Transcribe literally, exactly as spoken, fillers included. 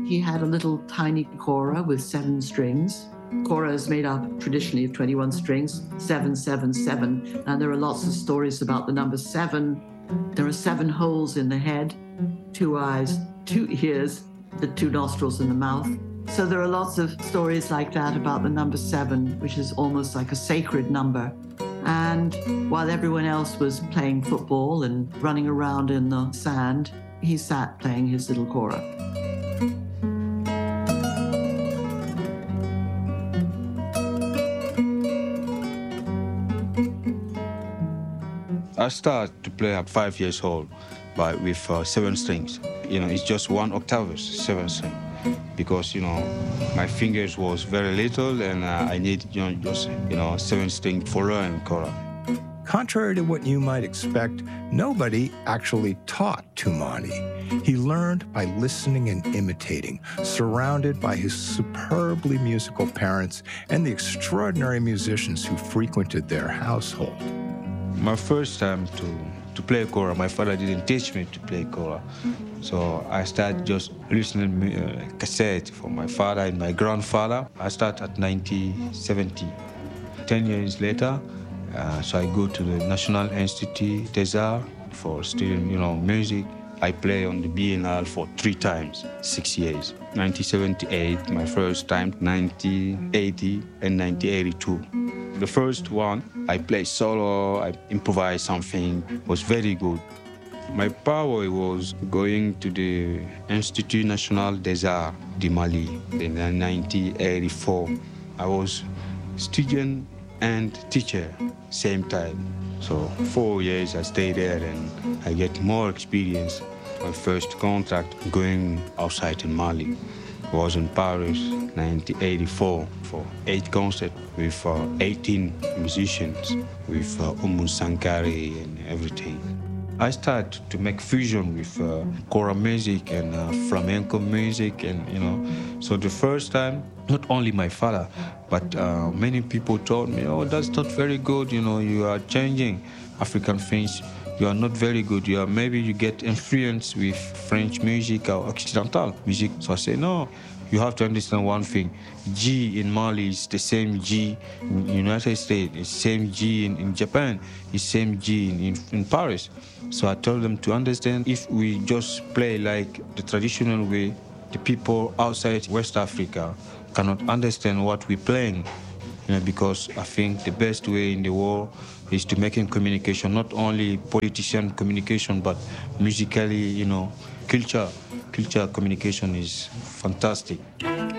He had a little tiny kora with seven strings. Kora is made up traditionally of twenty-one strings, seven, seven, seven. And there are lots of stories about the number seven. There are seven holes in the head, two eyes, two ears, the two nostrils in the mouth. So there are lots of stories like that about the number seven, which is almost like a sacred number. And while everyone else was playing football and running around in the sand, he sat playing his little kora. I started to play at five years old, but with uh, seven strings. You know, it's just one octave, seven string, because you know my fingers was very little, and uh, I need you know just you know seven string for learning kora. Contrary to what you might expect, nobody actually taught Toumani. He learned by listening and imitating, surrounded by his superbly musical parents and the extraordinary musicians who frequented their household. My first time to, to play kora, my father didn't teach me to play kora. So I started just listening to uh, cassette from my father and my grandfather. I started at nineteen seventy. Ten years later, uh, so I go to the National Institut des Arts for studying, you know, music. I play on the Biennale for three times, six years. nineteen seventy-eight, my first time, nineteen eighty and nineteen eighty-two. The first one, I played solo, I improvised something, was very good. My power was going to the Institut National des Arts de Mali in nineteen eighty-four. I was student and teacher, same time. So four years I stayed there and I get more experience. My first contract going outside in Mali was in Paris, nineteen eighty-four, for eight concerts with uh, eighteen musicians, with uh, Oumou Sankari and everything. I started to make fusion with uh, kora music and uh, flamenco music, and you know, so the first time, not only my father, but uh, many people told me, oh, that's not very good, you know, you are changing African things. You are not very good. You are maybe you get influence with French music or Occidental music. So I say, no, you have to understand one thing. G in Mali is the same G in the United States. It's the same G in, in Japan. It's the same G in, in, in Paris. So I told them to understand if we just play like the traditional way, the people outside West Africa cannot understand what we're playing. You know, because I think the best way in the world is to make communication, not only politician communication, but musically, you know, culture, culture communication is fantastic.